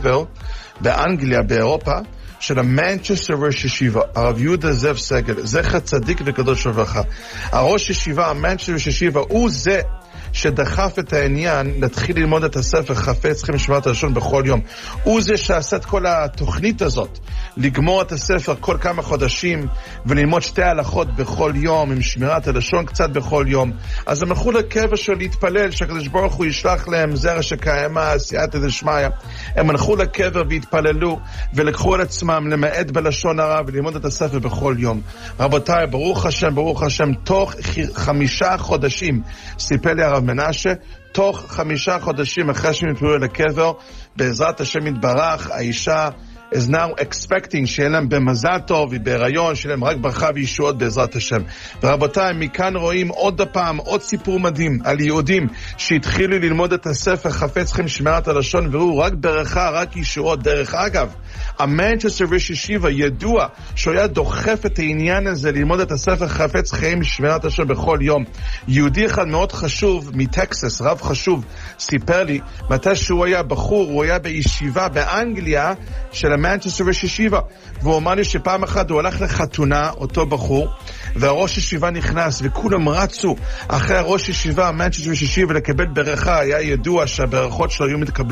קבר באנגליה, באירופה, של המנצ'סטר ראש ישיבה, הרב יהודה זאב סגל, זכר צדיק וקדוש לברכה. הראש ישיבה, המנצ'סטר ראש ישיבה, הוא זה שדחף את העניין להתחיל ללמוד את הספר חפץ חיים שמירת הלשון בכל יום. הוא זה שעשה את כל התוכנית הזאת, לגמור את הספר כל כמה חודשים וללמוד 2 הלכות בכל יום עם שמירת הלשון קצת בכל יום. אז הם הלכו לקבר של להתפלל שהקדוש ברוך הוא ישלח להם זרע שקיימה, סייעתא דשמיא. הם הלכו לקבר והתפללו ולקחו על עצמם למעט בלשון הרע וללמוד את הספר בכל יום. רבותיי, ברוך השם, תוך 5 חודשים, סיפר לי הרב מנשה, תוך 5 חודשים אחרי שהם התפללו לקבר, בעזרת השם יתברך, האישה is now expecting שיהיה להם במזל טוב ובהיריון, שיהיה להם רק ברכה וישועות בעזרת השם. ורבותיי, מכאן רואים עוד פעם, עוד סיפור מדהים על יהודים שהתחילו ללמוד את הספר חפץ חיים שמירת הלשון וראו רק ברכה, רק ישועות. דרך אגב, המנצ'סטר ראש ישיבה ידוע שהוא היה דוחף את העניין הזה ללמוד את הספר חפץ חיים שמירת הלשון בכל יום. יהודי אחד מאוד חשוב מטקסס, רב חשוב, סיפר לי מתי שהוא היה בחור, הוא היה בישיבה באנגליה של המנצ'סטר ראש ישיבה, והוא אמר לי שפעם אחת הוא הלך לחתונה, אותו בחור, והראש ישיבה נכנס וכולם רצו אחרי הראש ישיבה, המנצ'סטר ראש ישיבה, לקבל ברכה. היה ידוע שהברכות שלו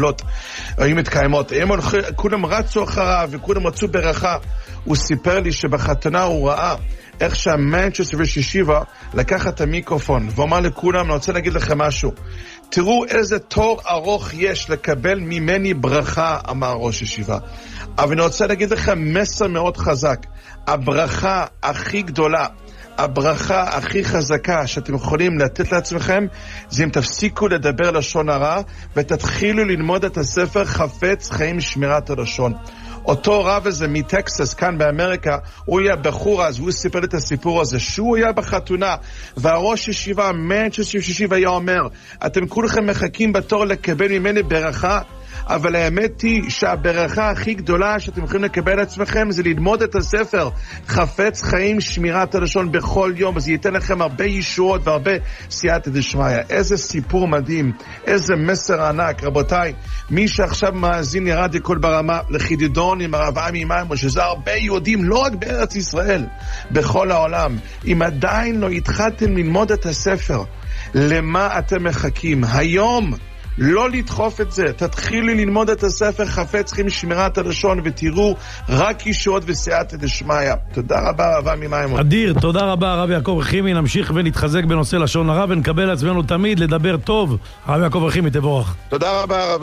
היו מתקיימות. כולם רצו אחריו וכולם רצו ברכה. הוא סיפר לי שבחתונה הוא ראה איך שהמנצ'סטר ראש ישיבה לקח את המיקרופון ואומר לכולם, אני רוצה להגיד לכם משהו, תראו איזה תור ארוך יש לקבל ממני ברכה, אמר ראש ישיבה. אבל אני רוצה להגיד לכם מסר מאוד חזק. הברכה הכי גדולה, הברכה הכי חזקה שאתם יכולים לתת לעצמכם, זה אם תפסיקו לדבר לשון הרע ותתחילו ללמוד את הספר חפץ חיים שמירת הלשון. אותו רב הזה מטקסס כאן באמריקה, הוא היה בחור אז, והוא סיפר את הסיפור הזה, שהוא היה בחתונה, והראש ישיבה, מנצ'סטר ישיבה, היה אומר, אתם כולכם מחכים בתור לקבל ממני ברכה, אבל האמת היא שהברכה הכי גדולה שאתם יכולים לקבל לעצמכם זה ללמוד את הספר חפץ חיים שמירת הלשון בכל יום, אז ייתן לכם הרבה ישועות והרבה סייעתא דשמיא. איזה סיפור מדהים, איזה מסר ענק. רבותיי, מי שעכשיו מאזין לרדיו קול ברמה, לחידדון עם הרב עמי מימון, שזה הרבה יהודים לא רק בארץ ישראל, בכל העולם, אם עדיין לא התחלתם ללמוד את הספר, למה אתם מחכים? היום לא לדחוף את זה, תתחילו ללמוד את הספר חפץ חיים שמירת הלשון ותראו רק ישועות וסייעתא דשמיא. תודה רבה רב עמי מימון. אדיר, תודה רבה הרב יעקב רחימי. נמשיך ונתחזק בנושא לשון הרע ונקבל לעצמנו תמיד לדבר טוב. הרב יעקב רחימי, תבורך. תודה רבה הרב